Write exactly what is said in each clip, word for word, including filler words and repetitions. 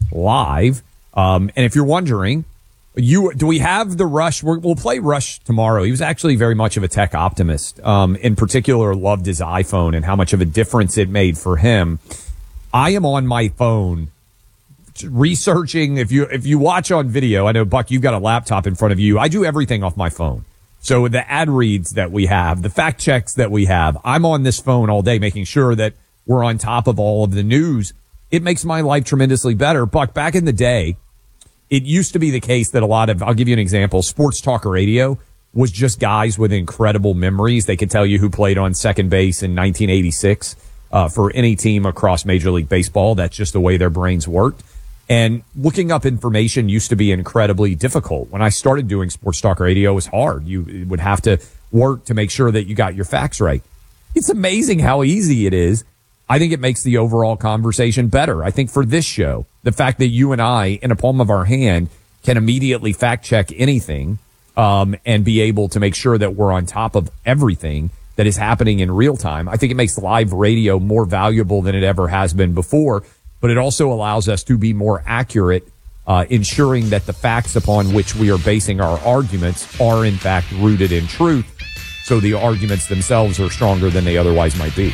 live. Um, and if you're wondering, you do we have the Rush? We're, we'll play Rush tomorrow. He was actually very much of a tech optimist. Um, in particular, loved his iPhone and how much of a difference it made for him. I am on my phone researching. If you if you watch on video, I know, Buck, you've got a laptop in front of you. I do everything off my phone. So the ad reads that we have, the fact checks that we have, I'm on this phone all day making sure that we're on top of all of the news. It makes my life tremendously better. Buck, back in the day, it used to be the case that a lot of, I'll give you an example, sports talk radio was just guys with incredible memories. They could tell you who played on second base in nineteen eighty-six uh, for any team across Major League Baseball. That's just the way their brains worked. And looking up information used to be incredibly difficult. When I started doing sports talk radio, it was hard. You would have to work to make sure that you got your facts right. It's amazing how easy it is. I think it makes the overall conversation better. I think for this show, the fact that you and I, in a palm of our hand, can immediately fact check anything um, and be able to make sure that we're on top of everything that is happening in real time, I think it makes live radio more valuable than it ever has been before. But it also allows us to be more accurate, uh, ensuring that the facts upon which we are basing our arguments are, in fact, rooted in truth. So the arguments themselves are stronger than they otherwise might be.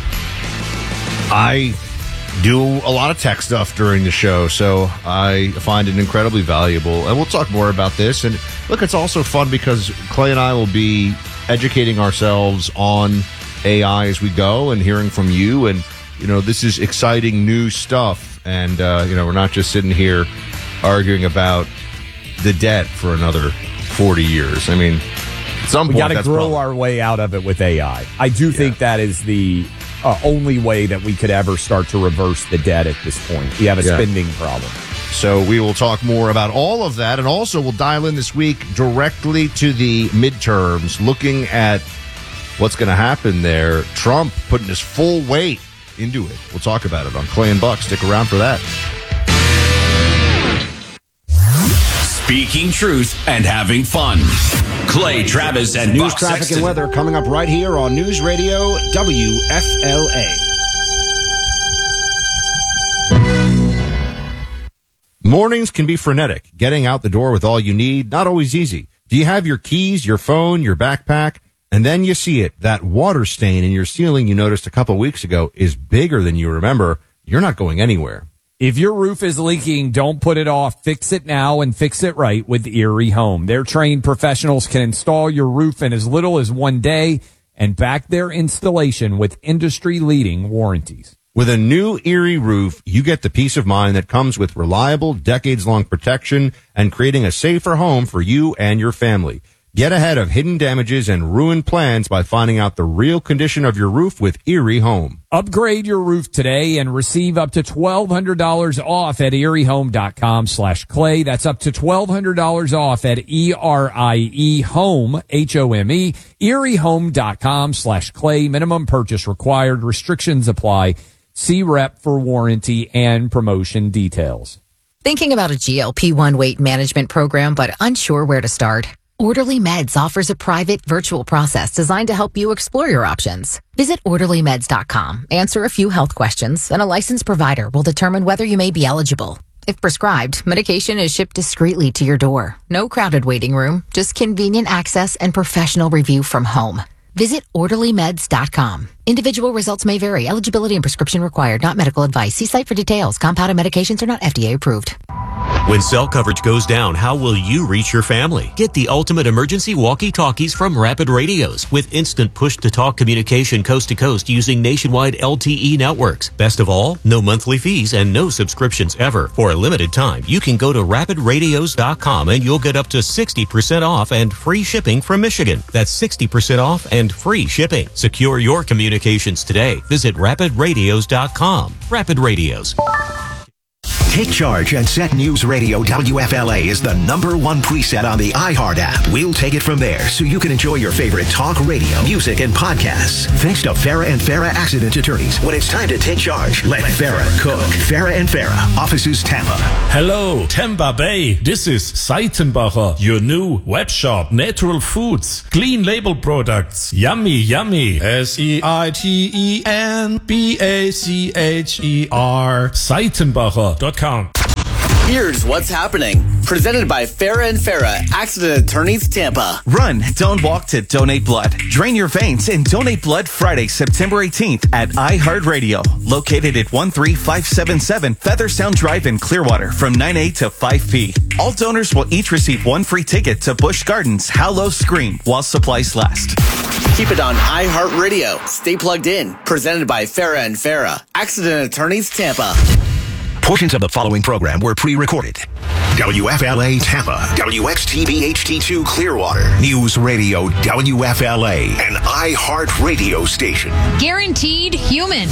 I do a lot of tech stuff during the show, so I find it incredibly valuable. And we'll talk more about this. And look, it's also fun because Clay and I will be educating ourselves on A I as we go and hearing from you. And you know, this is exciting new stuff, and, uh, you know, we're not just sitting here arguing about the debt for another forty years. I mean, at some point, we got to grow probably- our way out of it with A I. I do yeah. think that is the uh, only way that we could ever start to reverse the debt at this point. We have a yeah. spending problem. So we will talk more about all of that, and also we'll dial in this week directly to the midterms, looking at what's going to happen there. Trump putting his full weight into it. We'll talk about it on Clay and Buck. Stick around for that. Speaking truth and having fun. Clay Travis and News, Buck traffic, Sexton. and weather coming up right here on News Radio W F L A. Mornings can be frenetic. Getting out the door with all you need, not always easy. Do you have your keys, your phone, your backpack? And then you see it. That water stain in your ceiling you noticed a couple weeks ago is bigger than you remember. You're not going anywhere. If your roof is leaking, don't put it off. Fix it now and fix it right with Erie Home. Their trained professionals can install your roof in as little as one day and back their installation with industry-leading warranties. With a new Erie roof, you get the peace of mind that comes with reliable, decades-long protection and creating a safer home for you and your family. Get ahead of hidden damages and ruined plans by finding out the real condition of your roof with Erie Home. Upgrade your roof today and receive up to twelve hundred dollars off at eriehome.com slash clay. That's up to twelve hundred dollars off at E R I E home, H O M E, eriehome.com slash clay. Minimum purchase required. Restrictions apply. See rep for warranty and promotion details. Thinking about a G L P one weight management program but unsure where to start? Orderly Meds offers a private virtual process designed to help you explore your options. Visit orderly meds dot com, answer a few health questions, and a licensed provider will determine whether you may be eligible. If prescribed, medication is shipped discreetly to your door. No crowded waiting room, just convenient access and professional review from home. Visit orderly meds dot com. Individual results may vary. Eligibility and prescription required, not medical advice. See site for details. Compounded medications are not F D A approved. When cell coverage goes down, how will you reach your family? Get the ultimate emergency walkie-talkies from Rapid Radios with instant push-to-talk communication coast to coast using nationwide L T E networks. Best of all, no monthly fees and no subscriptions ever. For a limited time, you can go to rapid radios dot com and you'll get up to sixty percent off and free shipping from Michigan. That's sixty percent off and free shipping. Secure your communications today. Visit rapid radios dot com. Rapid Radios. Take charge and set News Radio W F L A is the number one preset on the iHeart app. We'll take it from there so you can enjoy your favorite talk radio, music, and podcasts. Thanks to Farah and Farah Accident Attorneys. When it's time to take charge, let Farah cook. Farah and Farah, offices Tampa. Hello, Tampa Bay. This is Seitenbacher, your new web shop. Natural foods, clean label products. Yummy, yummy. S E I T E N B A C H E R. Seitenbacher dot com. Here's what's happening. Presented by Farah and Farah, Accident Attorneys Tampa. Run, don't walk to donate blood. Drain your veins and donate blood Friday, September eighteenth at iHeartRadio. Located at one three five seven seven Featherstown Drive in Clearwater from nine a.m. to five p.m. All donors will each receive one free ticket to Busch Gardens How Low Scream while supplies last. Keep it on iHeartRadio. Stay plugged in. Presented by Farah and Farah, Accident Attorneys Tampa. Portions of the following program were pre-recorded. W F L A Tampa, W X T B H D two Clearwater, News Radio W F L A, an iHeart radio station. Guaranteed human.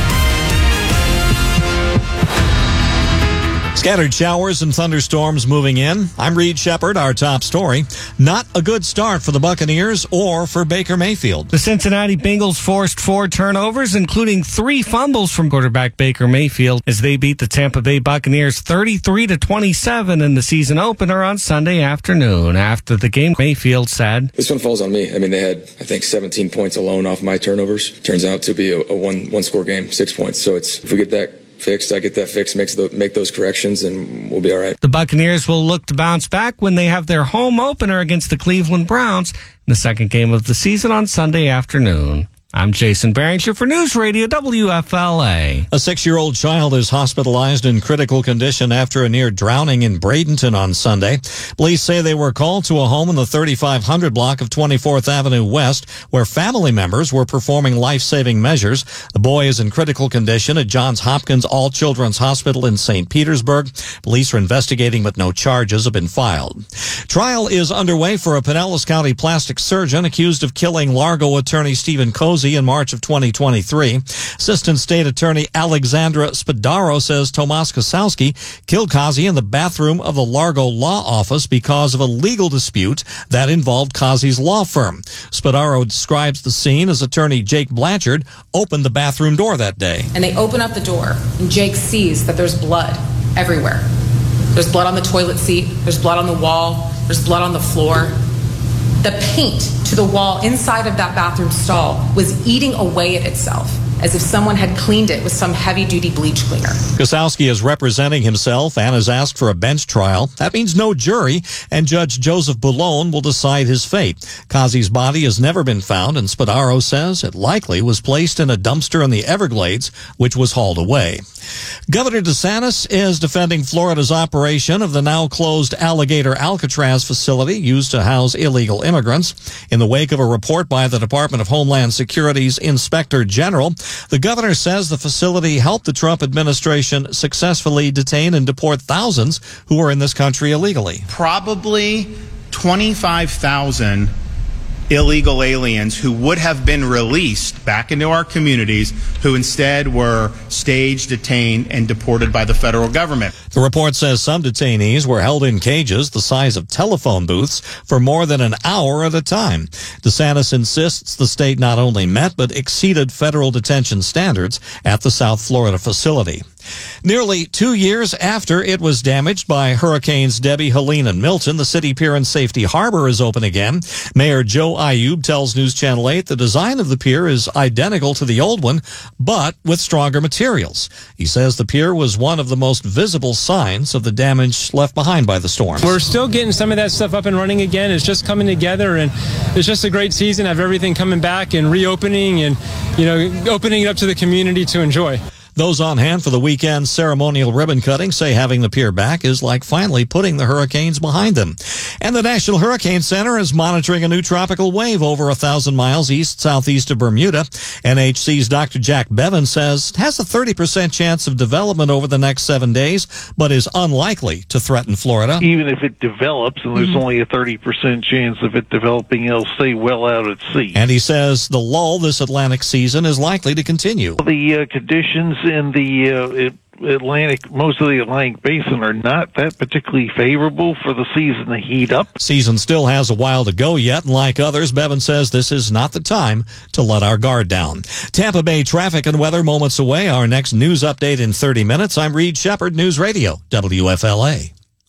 Scattered showers and thunderstorms moving in. I'm Reed Shepard, our top story. Not a good start for the Buccaneers or for Baker Mayfield. The Cincinnati Bengals forced four turnovers, including three fumbles from quarterback Baker Mayfield, as they beat the Tampa Bay Buccaneers thirty-three to twenty-seven in the season opener on Sunday afternoon. After the game, Mayfield said, "This one falls on me. I mean, they had, I think, seventeen points alone off my turnovers. Turns out to be a, a one, one score game, six points. So it's, if we get that fixed, I get that fixed, makes the, make those corrections, and we'll be all right." The Buccaneers will look to bounce back when they have their home opener against the Cleveland Browns in the second game of the season on Sunday afternoon. I'm Jason Barringer for News Radio W F L A. A six-year-old child is hospitalized in critical condition after a near drowning in Bradenton on Sunday. Police say they were called to a home in the thirty-five hundred block of twenty-fourth Avenue West, where family members were performing life-saving measures. The boy is in critical condition at Johns Hopkins All Children's Hospital in Saint Petersburg. Police are investigating, but no charges have been filed. Trial is underway for a Pinellas County plastic surgeon accused of killing Largo attorney Stephen Cozy in March of twenty twenty-three. Assistant State Attorney Alexandra Spadaro says Tomas Kosowski killed Cozy in the bathroom of the Largo Law Office because of a legal dispute that involved Cozy's law firm. Spadaro describes the scene as attorney Jake Blanchard opened the bathroom door that day. And they open up the door, and Jake sees that there's blood everywhere. There's blood on the toilet seat, there's blood on the wall, there's blood on the floor. The paint to the wall inside of that bathroom stall was eating away at itself, as if someone had cleaned it with some heavy-duty bleach cleaner. Kosowski is representing himself and has asked for a bench trial. That means no jury, and Judge Joseph Boulon will decide his fate. Cozy's body has never been found, and Spadaro says it likely was placed in a dumpster in the Everglades, which was hauled away. Governor DeSantis is defending Florida's operation of the now-closed Alligator Alcatraz facility used to house illegal immigrants. In the wake of a report by the Department of Homeland Security's Inspector General, the governor says the facility helped the Trump administration successfully detain and deport thousands who are in this country illegally. Probably twenty-five thousand illegal aliens who would have been released back into our communities, who instead were staged, detained, and deported by the federal government. The report says some detainees were held in cages the size of telephone booths for more than an hour at a time. DeSantis insists the state not only met but exceeded federal detention standards at the South Florida facility. Nearly two years after it was damaged by Hurricanes Debbie, Helene, and Milton, the City Pier and Safety Harbor is open again. Mayor Joe Ayub tells News Channel eight the design of the pier is identical to the old one, but with stronger materials. He says the pier was one of the most visible signs of the damage left behind by the storm. We're still getting some of that stuff up and running again. It's just coming together, and it's just a great season of everything coming back and reopening and, you know, opening it up to the community to enjoy. Those on hand for the weekend's ceremonial ribbon cutting say having the pier back is like finally putting the hurricanes behind them. And the National Hurricane Center is monitoring a new tropical wave over a thousand miles east-southeast of Bermuda. N H C's Doctor Jack Bevan says it has a thirty percent chance of development over the next seven days, but is unlikely to threaten Florida. Even if it develops, and there's mm-hmm. only a thirty percent chance of it developing, it'll stay well out at sea. And he says the lull this Atlantic season is likely to continue. The uh, conditions in the uh, Atlantic, most of the Atlantic Basin are not that particularly favorable for the season to heat up. Season still has a while to go yet, and like others, Bevan says this is not the time to let our guard down. Tampa Bay traffic and weather moments away. Our next news update in thirty minutes. I'm Reed Shepard, News Radio, W F L A.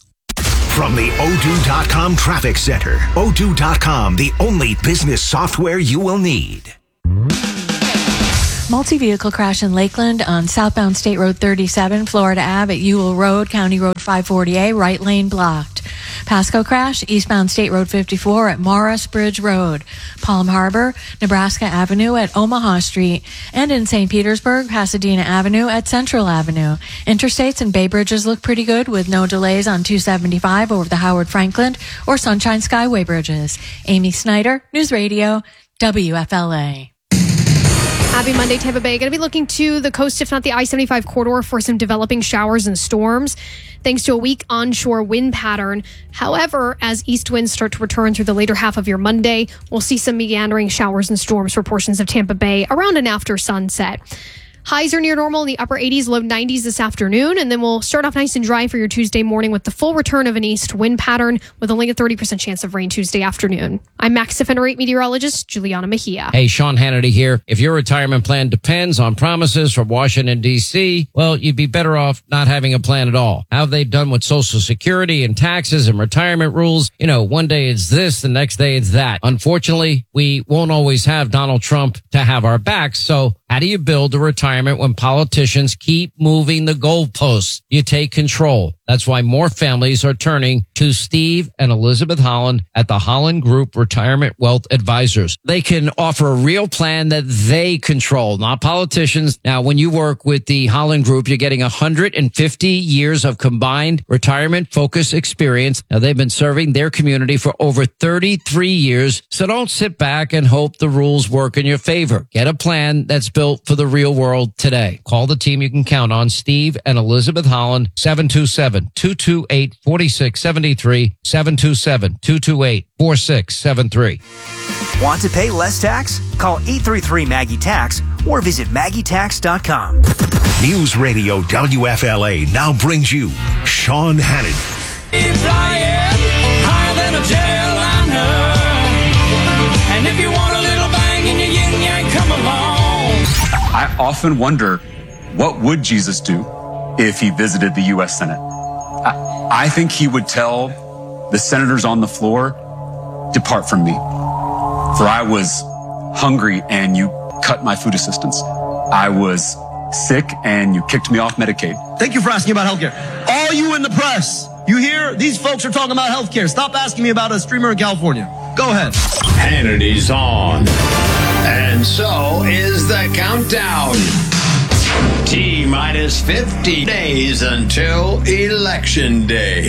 From the Odoo dot com Traffic Center, Odoo dot com, the only business software you will need. Multi-vehicle crash in Lakeland on southbound State Road thirty-seven, Florida Ave at Ewell Road, County Road five forty A, right lane blocked. Pasco crash, eastbound State Road fifty-four at Morris Bridge Road. Palm Harbor, Nebraska Avenue at Omaha Street. And in Saint Petersburg, Pasadena Avenue at Central Avenue. Interstates and Bay Bridges look pretty good with no delays on two seventy-five over the Howard Franklin or Sunshine Skyway bridges. Amy Snyder, News Radio, W F L A. Happy Monday, Tampa Bay. Going to be looking to the coast, if not the I seventy-five corridor, for some developing showers and storms, thanks to a weak onshore wind pattern. However, as east winds start to return through the later half of your Monday, we'll see some meandering showers and storms for portions of Tampa Bay around and after sunset. Highs are near normal in the upper eighties, low nineties this afternoon, and then we'll start off nice and dry for your Tuesday morning with the full return of an east wind pattern with only a thirty percent chance of rain Tuesday afternoon. I'm Max Defender eight meteorologist Juliana Mejia. Hey, Sean Hannity here. If your retirement plan depends on promises from Washington, D C, well, you'd be better off not having a plan at all. How have they done with Social Security and taxes and retirement rules? You know, one day it's this, the next day it's that. Unfortunately, we won't always have Donald Trump to have our backs, so how do you build a retirement when politicians keep moving the goalposts? You take control. That's why more families are turning to Steve and Elizabeth Holland at the Holland Group Retirement Wealth Advisors. They can offer a real plan that they control, not politicians. Now, when you work with the Holland Group, you're getting one hundred fifty years of combined retirement focus experience. Now, they've been serving their community for over thirty-three years. So don't sit back and hope the rules work in your favor. Get a plan that's built for the real world today. Call the team you can count on, Steve and Elizabeth Holland, seven two seven, two two eight, four six seven three, seven two seven, two two eight, four six seven three. Want to pay less tax? Call eight three three Maggie Tax or visit Maggie Tax dot com. News Radio W F L A now brings you Sean Hannity. Higher than a jetliner. And if you want a little bang in your yin yang, come along. I often wonder, what would Jesus do if he visited the U S Senate? I, I think he would tell the senators on the floor, depart from me, for I was hungry and you cut my food assistance. I was sick and you kicked me off Medicaid. Thank you for asking about healthcare. All you in the press, you hear? These folks are talking about healthcare. Stop asking me about a streamer in California. Go ahead. Hannity's on. And so is the countdown. T minus fifty days until Election Day.